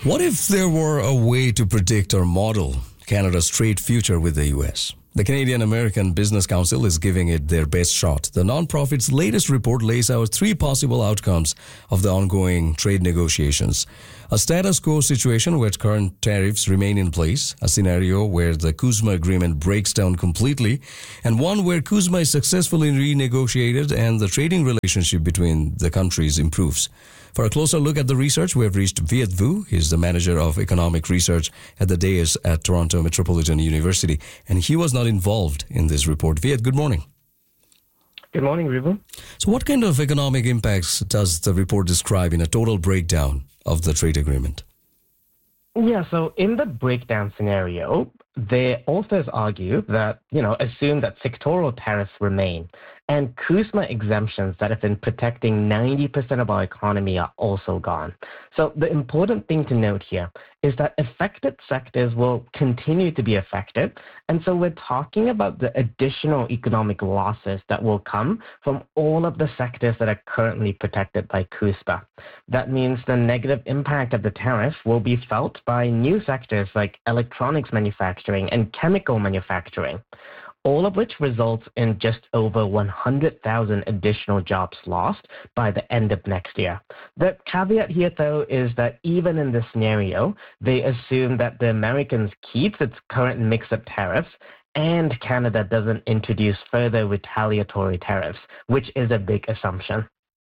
What if there were a way to predict or model Canada's trade future with the US? The Canadian American Business Council is giving it their best shot. The nonprofit's latest report lays out three possible outcomes of the ongoing trade negotiations. A status quo situation where current tariffs remain in place, a scenario where the CUSMA agreement breaks down completely, and one where CUSMA is successfully renegotiated and the trading relationship between the countries improves. For a closer look at the research, we have reached Viet Vu. He's the manager of economic research at the DAIS at Toronto Metropolitan University, and he was not involved in this report. Viet, good morning. Good morning, Rivu. So what kind of economic impacts does the report describe in a total breakdown of the trade agreement? Yeah, so in the breakdown scenario, the authors argue that, assume that sectoral tariffs remain and CUSMA exemptions that have been protecting 90% of our economy are also gone. So the important thing to note here is that affected sectors will continue to be affected. And so we're talking about the additional economic losses that will come from all of the sectors that are currently protected by CUSMA. That means the negative impact of the tariff will be felt by new sectors like electronics manufacturing and chemical manufacturing, all of which results in just over 100,000 additional jobs lost by the end of next year. The caveat here, though, is that even in this scenario, they assume that the Americans keeps its current mix of tariffs and Canada doesn't introduce further retaliatory tariffs, which is a big assumption.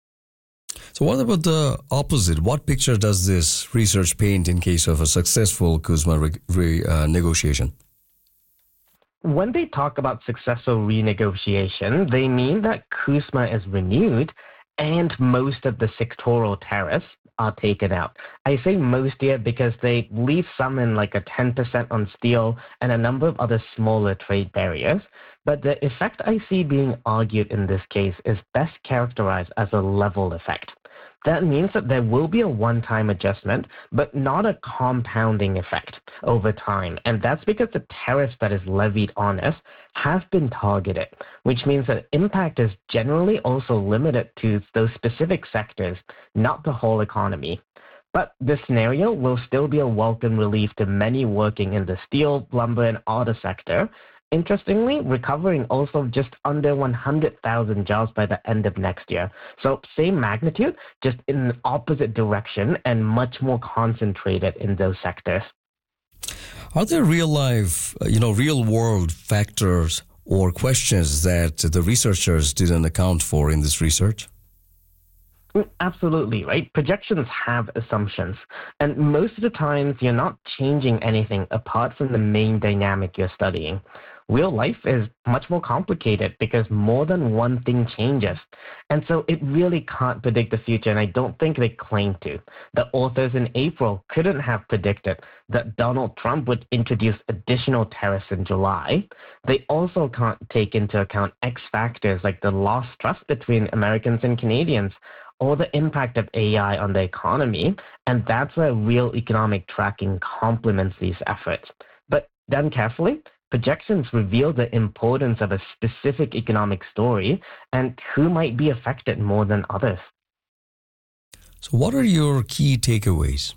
So what about the opposite? What picture does this research paint in case of a successful CUSMA negotiation? When they talk about successful renegotiation, they mean that CUSMA is renewed and most of the sectoral tariffs are taken out. I say most here because they leave some in like a 10% on steel and a number of other smaller trade barriers. But the effect I see being argued in this case is best characterized as a level effect. That means that there will be a one-time adjustment, but not a compounding effect over time. And that's because the tariffs that is levied on us have been targeted, which means that impact is generally also limited to those specific sectors, not the whole economy. But this scenario will still be a welcome relief to many working in the steel, lumber, and auto sector. Interestingly, recovering also just under 100,000 jobs by the end of next year. So same magnitude, just in the opposite direction and much more concentrated in those sectors. Are there real world factors or questions that the researchers didn't account for in this research? Absolutely, right? Projections have assumptions. And most of the times, you're not changing anything apart from the main dynamic you're studying. Real life is much more complicated because more than one thing changes. And so it really can't predict the future, and I don't think they claim to. The authors in April couldn't have predicted that Donald Trump would introduce additional tariffs in July. They also can't take into account X factors like the lost trust between Americans and Canadians, or the impact of AI on the economy, and that's where real economic tracking complements these efforts. But done carefully, projections reveal the importance of a specific economic story and who might be affected more than others. So what are your key takeaways?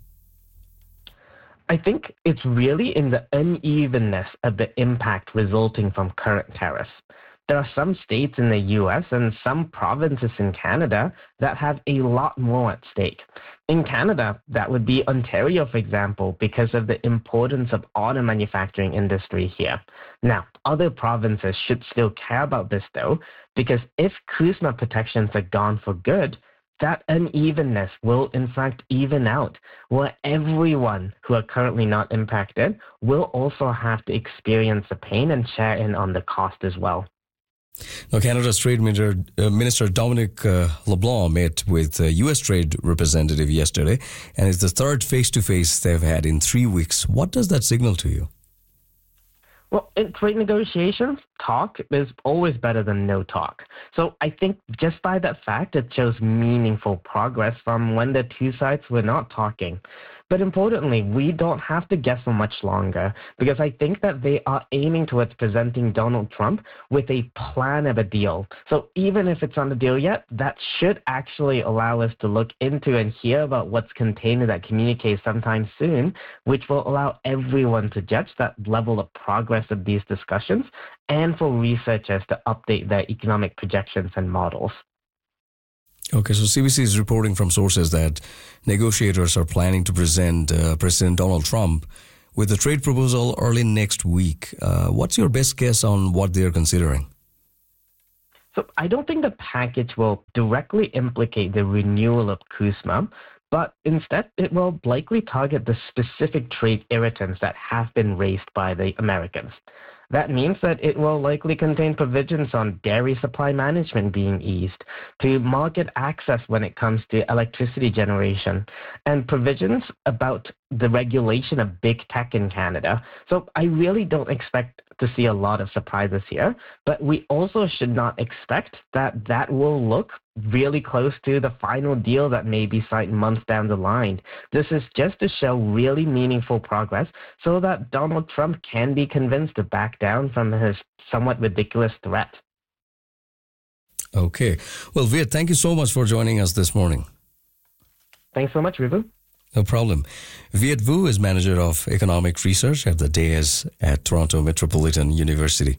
I think it's really in the unevenness of the impact resulting from current tariffs. There are some states in the US and some provinces in Canada that have a lot more at stake. In Canada, that would be Ontario, for example, because of the importance of auto manufacturing industry here. Now, other provinces should still care about this, though, because if CUSMA protections are gone for good, that unevenness will in fact even out, where everyone who are currently not impacted will also have to experience the pain and share in on the cost as well. Now, Canada's Trade Minister Dominic LeBlanc met with a U.S. trade representative yesterday, and it's the third face-to-face they've had in 3 weeks. What does that signal to you? Well, in trade negotiations, talk is always better than no talk. So I think just by that fact, it shows meaningful progress from when the two sides were not talking. But importantly, we don't have to guess for much longer because I think that they are aiming towards presenting Donald Trump with a plan of a deal. So even if it's not a deal yet, that should actually allow us to look into and hear about what's contained in that communique sometime soon, which will allow everyone to judge that level of progress of these discussions and for researchers to update their economic projections and models. Okay, so CBC is reporting from sources that negotiators are planning to present President Donald Trump with a trade proposal early next week. What's your best guess on what they're considering? So I don't think the package will directly implicate the renewal of CUSMA, but instead it will likely target the specific trade irritants that have been raised by the Americans. That means that it will likely contain provisions on dairy supply management being eased, to market access when it comes to electricity generation, and provisions about the regulation of big tech in Canada. So I really don't expect to see a lot of surprises here, but we also should not expect that that will look really close to the final deal that may be signed months down the line. This is just to show really meaningful progress so that Donald Trump can be convinced to back down from his somewhat ridiculous threat. Okay. Well, Viet, thank you so much for joining us this morning. Thanks so much, Rivu. No problem. Viet Vu is Manager of Economic Research at the DAIS at Toronto Metropolitan University.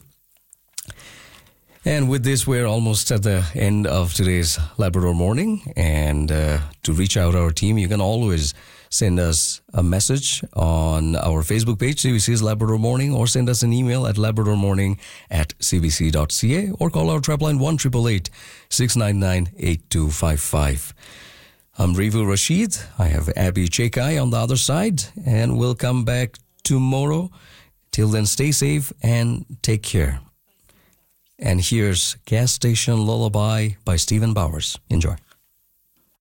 And with this, we're almost at the end of today's Labrador Morning. And to reach out our team, you can always send us a message on our Facebook page, CBC's Labrador Morning, or send us an email at labradormorning@cbc.ca, or call our trap line 1-888-699-8255. I'm Rivu Rashid. I have Abby Chekai on the other side, and we'll come back tomorrow. Till then, stay safe and take care. And here's Gas Station Lullaby by Stephen Bowers. Enjoy.